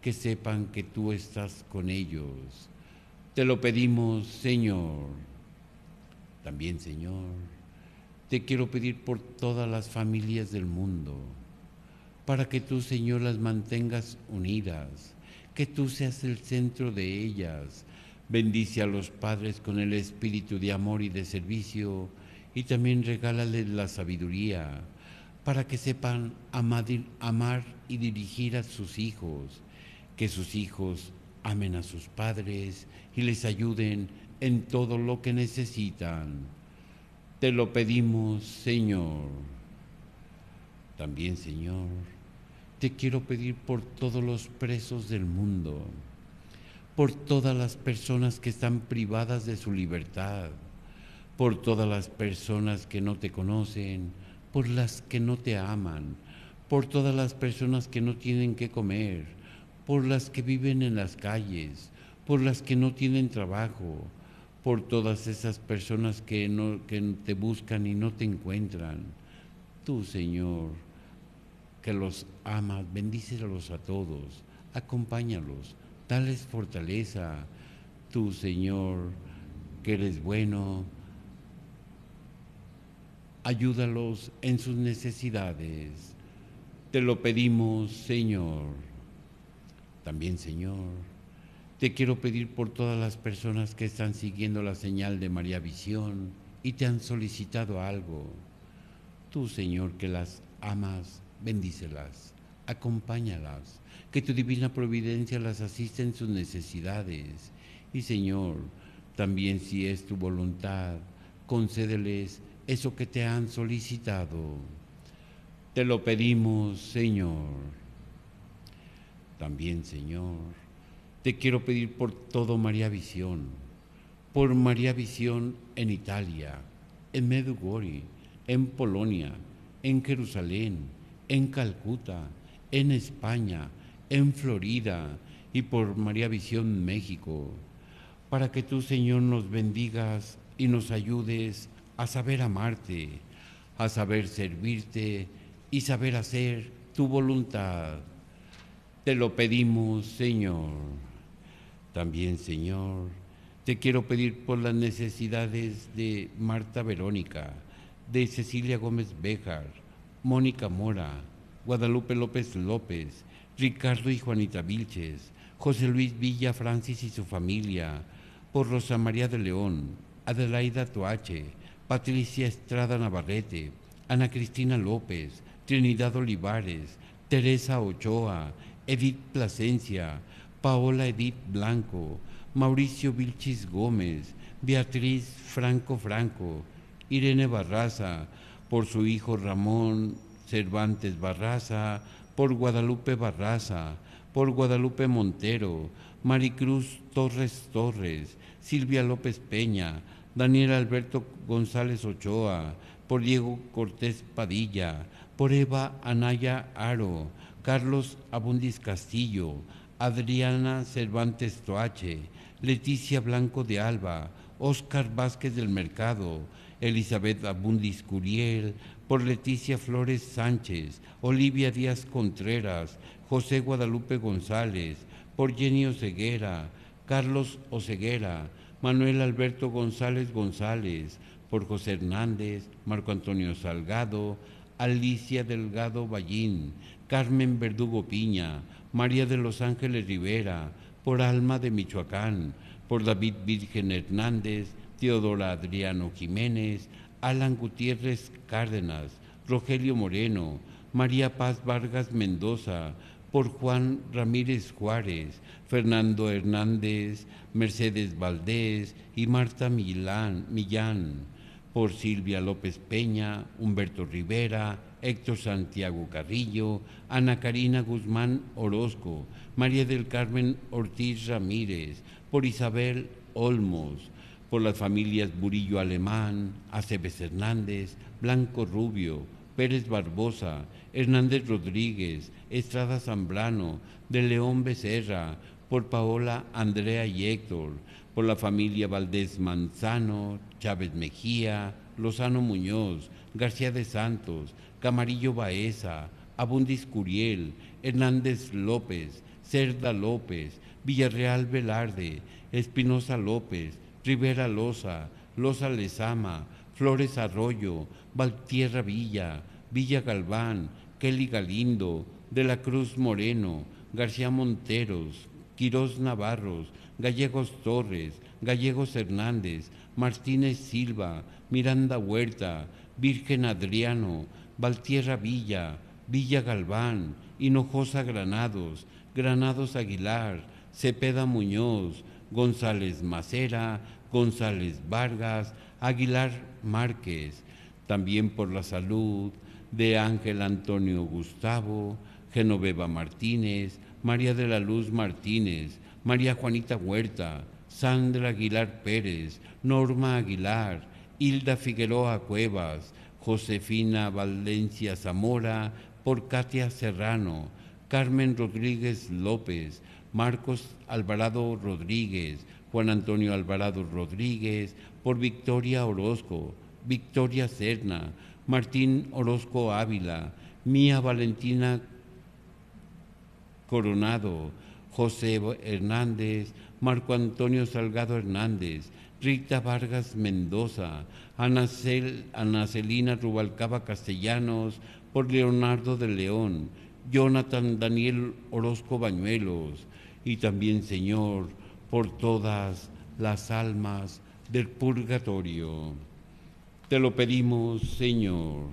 que sepan que tú estás con ellos. Te lo pedimos, Señor. También, Señor, te quiero pedir por todas las familias del mundo, para que tú, Señor, las mantengas unidas, que tú seas el centro de ellas. Bendice a los padres con el espíritu de amor y de servicio, y también regálales la sabiduría, para que sepan amar y dirigir a sus hijos, que sus hijos amen a sus padres y les ayuden en todo lo que necesitan. Te lo pedimos, Señor. También, Señor, te quiero pedir por todos los presos del mundo, por todas las personas que están privadas de su libertad, por todas las personas que no te conocen, por las que no te aman, por todas las personas que no tienen qué comer, por las que viven en las calles, por las que no tienen trabajo, por todas esas personas que te buscan y no te encuentran. Tú, Señor, que los amas, bendícelos a todos, acompáñalos, dales fortaleza. Tú, Señor, que eres bueno, ayúdalos en sus necesidades. Te lo pedimos, Señor. También, Señor, te quiero pedir por todas las personas que están siguiendo la señal de María Visión y te han solicitado algo. Tú, Señor, que las amas, bendícelas, acompáñalas, que tu divina providencia las asista en sus necesidades. Y, Señor, también si es tu voluntad, concédeles eso que te han solicitado. Te lo pedimos, Señor. También, Señor, te quiero pedir por todo María Visión, por María Visión en Italia, en Medjugorje, en Polonia, en Jerusalén, en Calcuta, en España, en Florida y por María Visión México, para que tú, Señor, nos bendigas y nos ayudes a saber amarte, a saber servirte y saber hacer tu voluntad. Te lo pedimos, Señor. También, Señor, te quiero pedir por las necesidades de Marta Verónica, de Cecilia Gómez Béjar, Mónica Mora, Guadalupe López López, Ricardo y Juanita Vilches, José Luis Villa Francis y su familia, por Rosa María de León, Adelaida Toache, Patricia Estrada Navarrete, Ana Cristina López, Trinidad Olivares, Teresa Ochoa, Edith Plasencia, Paola Edith Blanco, Mauricio Vilchis Gómez, Beatriz Franco Franco, Irene Barraza, por su hijo Ramón Cervantes Barraza, por Guadalupe Barraza, por Guadalupe Montero, Maricruz Torres Torres, Silvia López Peña, Daniel Alberto González Ochoa, por Diego Cortés Padilla, por Eva Anaya Aro, Carlos Abundis Castillo, Adriana Cervantes Toache, Leticia Blanco de Alba, Óscar Vázquez del Mercado, Elizabeth Abundis Curiel, por Leticia Flores Sánchez, Olivia Díaz Contreras, José Guadalupe González, por Jenny Oseguera, Carlos Oseguera, Manuel Alberto González González, por José Hernández, Marco Antonio Salgado, Alicia Delgado Ballín, Carmen Verdugo Piña, María de los Ángeles Rivera, por Alma de Michoacán, por David Virgen Hernández, Teodora Adriano Jiménez, Alan Gutiérrez Cárdenas, Rogelio Moreno, María Paz Vargas Mendoza, por Juan Ramírez Juárez, Fernando Hernández, Mercedes Valdés y Marta Millán, por Silvia López Peña, Humberto Rivera, Héctor Santiago Carrillo, Ana Karina Guzmán Orozco, María del Carmen Ortiz Ramírez, por Isabel Olmos, por las familias Burillo Alemán, Aceves Hernández, Blanco Rubio, Pérez Barbosa, Hernández Rodríguez, Estrada Zambrano, de León Becerra, por Paola, Andrea y Héctor, por la familia Valdés Manzano, Chávez Mejía, Lozano Muñoz, García de Santos, Camarillo Baeza, Abundis Curiel, Hernández López, Cerda López, Villarreal Velarde, Espinosa López, Rivera Loza, Loza Lezama, Flores Arroyo, Valtierra Villa, Villa Galván, Kelly Galindo, De la Cruz Moreno, García Monteros, Quirós Navarros, Gallegos Torres, Gallegos Hernández, Martínez Silva, Miranda Huerta, Virgen Adriano, Valtierra Villa, Villa Galván, Hinojosa Granados, Granados Aguilar, Cepeda Muñoz, González Macera, González Vargas, Aguilar Márquez, también por la salud de Ángel Antonio Gustavo, Genoveva Martínez, María de la Luz Martínez, María Juanita Huerta, Sandra Aguilar Pérez, Norma Aguilar, Hilda Figueroa Cuevas, Josefina Valencia Zamora, por Katia Serrano, Carmen Rodríguez López, Marcos Alvarado Rodríguez, Juan Antonio Alvarado Rodríguez, por Victoria Orozco, Victoria Serna, Martín Orozco Ávila, Mía Valentina Coronado, José Hernández, Marco Antonio Salgado Hernández, Rita Vargas Mendoza, Ana Celina Rubalcaba Castellanos, por Leonardo de León, Jonathan Daniel Orozco Bañuelos, y también, Señor, por todas las almas del purgatorio. Te lo pedimos, Señor,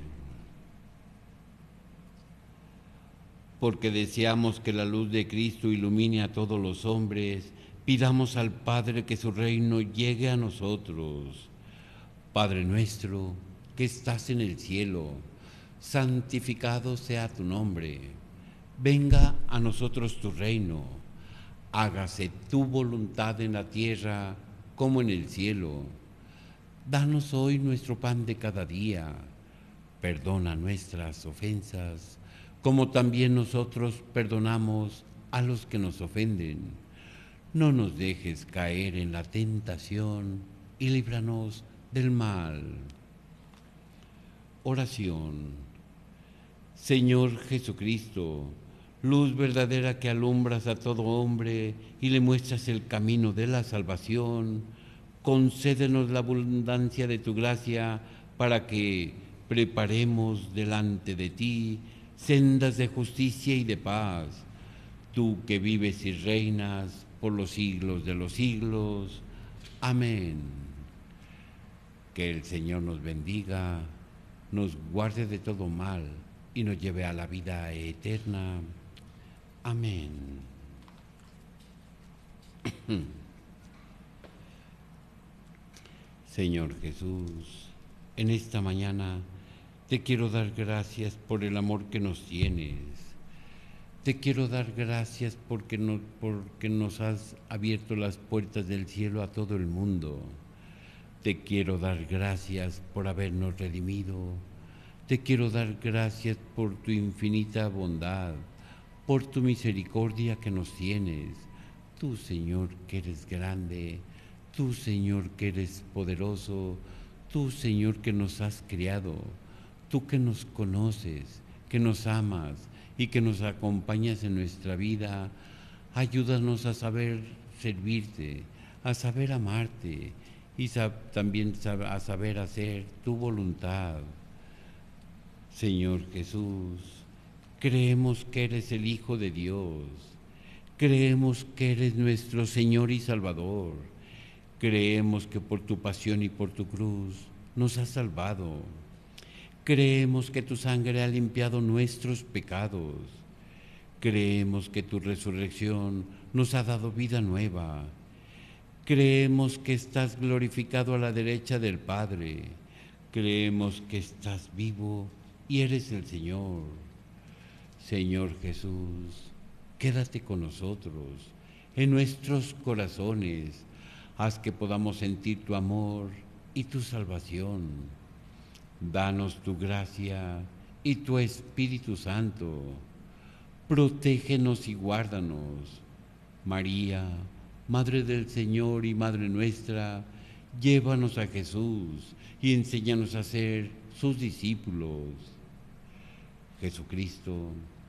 porque deseamos que la luz de Cristo ilumine a todos los hombres. Pidamos al Padre que su reino llegue a nosotros. Padre nuestro, que estás en el cielo, santificado sea tu nombre. Venga a nosotros tu reino. Hágase tu voluntad en la tierra como en el cielo. Danos hoy nuestro pan de cada día. Perdona nuestras ofensas, como también nosotros perdonamos a los que nos ofenden. No nos dejes caer en la tentación y líbranos del mal. Oración. Señor Jesucristo, luz verdadera que alumbras a todo hombre y le muestras el camino de la salvación, concédenos la abundancia de tu gracia para que preparemos delante de ti sendas de justicia y de paz. Tú que vives y reinas por los siglos de los siglos. Amén. Que el Señor nos bendiga, nos guarde de todo mal y nos lleve a la vida eterna. Amén. Señor Jesús, en esta mañana te quiero dar gracias por el amor que nos tienes. Te quiero dar gracias porque nos has abierto las puertas del cielo a todo el mundo. Te quiero dar gracias por habernos redimido. Te quiero dar gracias por tu infinita bondad, por tu misericordia que nos tienes. Tú, Señor, que eres grande. Tú, Señor, que eres poderoso. Tú, Señor, que nos has criado. Tú que nos conoces, que nos amas y que nos acompañas en nuestra vida. Ayúdanos a saber servirte, a saber amarte y también a saber hacer tu voluntad. Señor Jesús, creemos que eres el Hijo de Dios. Creemos que eres nuestro Señor y Salvador. Creemos que por tu pasión y por tu cruz nos has salvado. Creemos que tu sangre ha limpiado nuestros pecados. Creemos que tu resurrección nos ha dado vida nueva. Creemos que estás glorificado a la derecha del Padre. Creemos que estás vivo y eres el Señor. Señor Jesús, quédate con nosotros, en nuestros corazones. Haz que podamos sentir tu amor y tu salvación. Danos tu gracia y tu Espíritu Santo. Protégenos y guárdanos. María, Madre del Señor y Madre nuestra, llévanos a Jesús y enséñanos a ser sus discípulos. Jesucristo,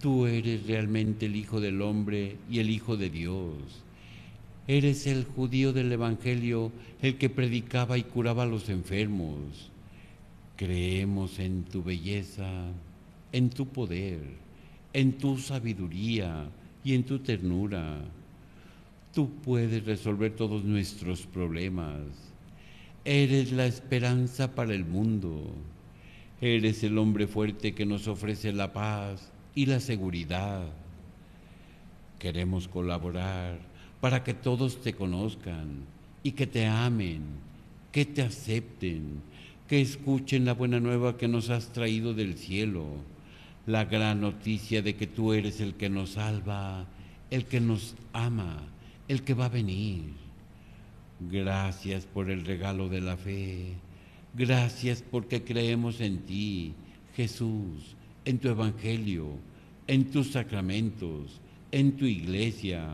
Tú eres realmente el Hijo del Hombre y el Hijo de Dios. Eres el judío del Evangelio, el que predicaba y curaba a los enfermos. Creemos en tu belleza, en tu poder, en tu sabiduría y en tu ternura. Tú puedes resolver todos nuestros problemas. Eres la esperanza para el mundo. Eres el hombre fuerte que nos ofrece la paz y la seguridad. Queremos colaborar para que todos te conozcan y que te amen, que te acepten, que escuchen la buena nueva que nos has traído del cielo, la gran noticia de que tú eres el que nos salva, el que nos ama, el que va a venir. Gracias por el regalo de la fe. Gracias porque creemos en ti, Jesús, en tu Evangelio, en tus sacramentos, en tu iglesia.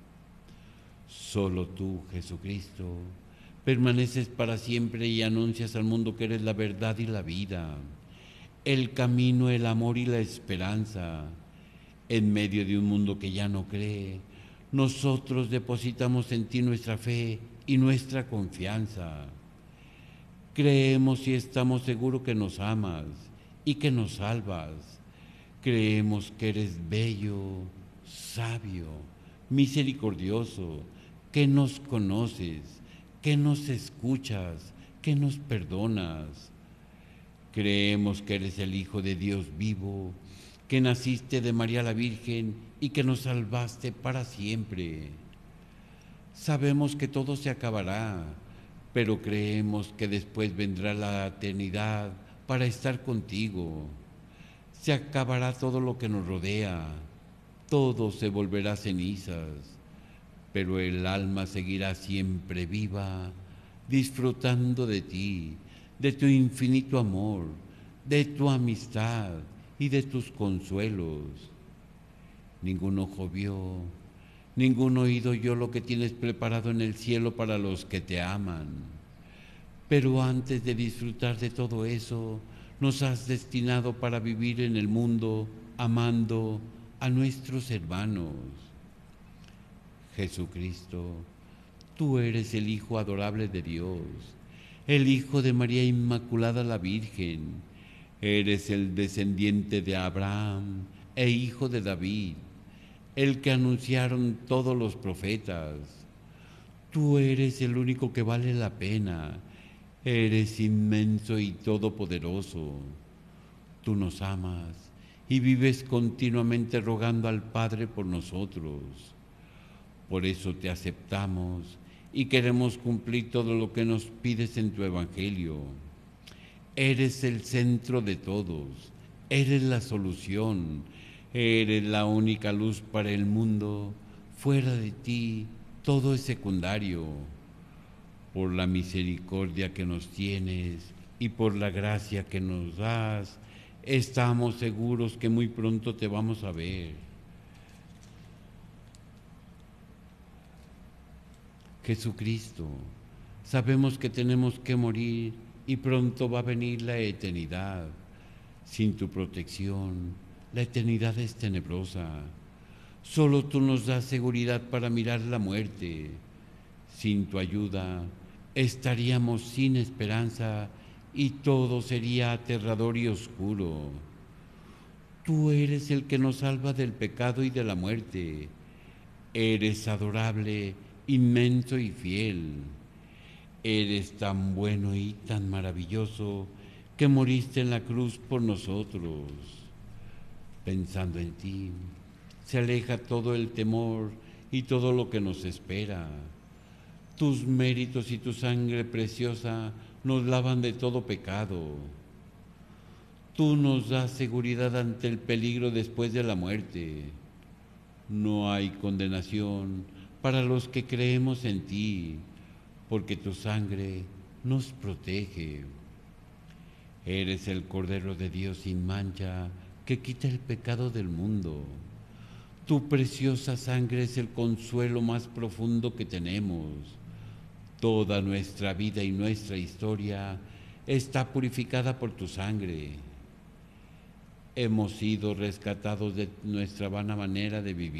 Solo tú, Jesucristo, permaneces para siempre y anuncias al mundo que eres la verdad y la vida, el camino, el amor y la esperanza. En medio de un mundo que ya no cree, nosotros depositamos en ti nuestra fe y nuestra confianza. Creemos y estamos seguros que nos amas y que nos salvas. Creemos que eres bello, sabio, misericordioso, que nos conoces, que nos escuchas, que nos perdonas. Creemos que eres el Hijo de Dios vivo, que naciste de María la Virgen y que nos salvaste para siempre. Sabemos que todo se acabará, pero creemos que después vendrá la eternidad para estar contigo. Se acabará todo lo que nos rodea, todo se volverá cenizas, pero el alma seguirá siempre viva, disfrutando de ti, de tu infinito amor, de tu amistad y de tus consuelos. Ningún ojo vio, ningún oído oyó lo que tienes preparado en el cielo para los que te aman. Pero antes de disfrutar de todo eso, nos has destinado para vivir en el mundo amando a nuestros hermanos. Jesucristo, tú eres el Hijo adorable de Dios, el Hijo de María Inmaculada la Virgen. Eres el descendiente de Abraham e hijo de David, el que anunciaron todos los profetas. Tú eres el único que vale la pena. Eres inmenso y todopoderoso. Tú nos amas y vives continuamente rogando al Padre por nosotros. Por eso te aceptamos y queremos cumplir todo lo que nos pides en tu Evangelio. Eres el centro de todos, eres la solución, eres la única luz para el mundo. Fuera de ti todo es secundario. Por la misericordia que nos tienes y por la gracia que nos das, estamos seguros que muy pronto te vamos a ver. Jesucristo, sabemos que tenemos que morir y pronto va a venir la eternidad. Sin tu protección, la eternidad es tenebrosa. Solo tú nos das seguridad para mirar la muerte. Sin tu ayuda, estaríamos sin esperanza y todo sería aterrador y oscuro. Tú eres el que nos salva del pecado y de la muerte. Eres adorable, inmenso y fiel. Eres tan bueno y tan maravilloso que moriste en la cruz por nosotros. Pensando en ti, se aleja todo el temor y todo lo que nos espera. Tus méritos y tu sangre preciosa nos lavan de todo pecado. Tú nos das seguridad ante el peligro después de la muerte. No hay condenación para los que creemos en ti, porque tu sangre nos protege. Eres el Cordero de Dios sin mancha que quita el pecado del mundo. Tu preciosa sangre es el consuelo más profundo que tenemos. Toda nuestra vida y nuestra historia está purificada por tu sangre. hemos sido rescatados de nuestra vana manera de vivir.